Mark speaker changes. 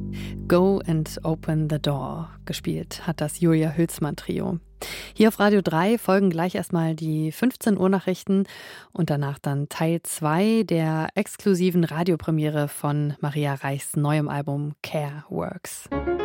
Speaker 1: Go and Open the Door gespielt hat das Julia Hülsmann Trio. Hier auf Radio 3 folgen gleich erstmal die 15 Uhr Nachrichten und danach dann Teil 2 der exklusiven Radiopremiere von Maria Reichs neuem Album Care Works.